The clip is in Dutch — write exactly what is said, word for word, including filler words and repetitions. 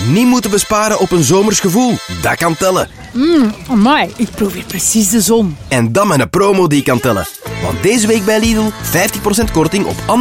niet moeten besparen op een zomers gevoel. Dat kan tellen. Mmm, amai, ik proef hier precies de zon. En dan met een promo die kan tellen. Want deze week bij Lidl vijftig procent korting op